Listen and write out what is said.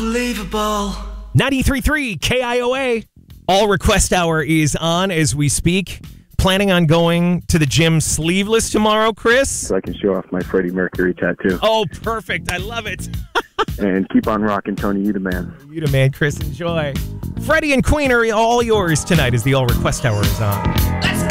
Unbelievable. 93.3 KIOA. All Request Hour is on as we speak. Planning on going to the gym sleeveless tomorrow, Chris? So I can show off my Freddie Mercury tattoo. Oh, perfect. I love it. And keep on rocking, Tony. You the man. You the man, Chris. Enjoy. Freddie and Queen are all yours tonight as the All Request Hour is on. Let's